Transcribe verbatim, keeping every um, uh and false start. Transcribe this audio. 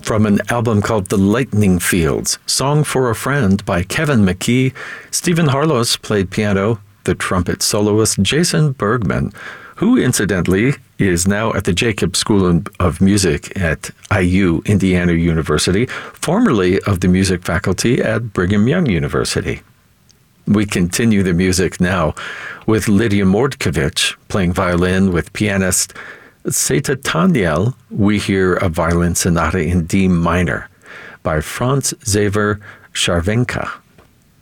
From an album called The Lightning Fields, Song for a Friend by Kevin McKee, Stephen Harlos played piano, the trumpet soloist Jason Bergman, who incidentally is now at the Jacobs School of Music at I U, Indiana University, formerly of the music faculty at Brigham Young University. We continue the music now with Lydia Mordkovich playing violin with pianist Seta Tanyel. We hear a violin sonata in D minor by Franz Xaver Scharwenka.